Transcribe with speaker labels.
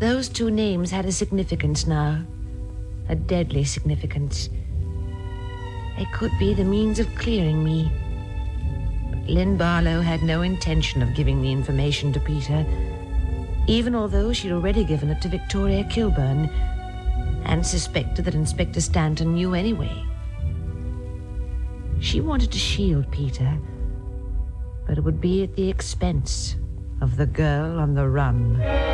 Speaker 1: Those two names had a significance now. A deadly significance. They could be the means of clearing me. But Lynn Barlow had no intention of giving the information to Peter, even although she'd already given it to Victoria Kilburn, and suspected that Inspector Stanton knew anyway. She wanted to shield Peter, but it would be at the expense of the girl on the run.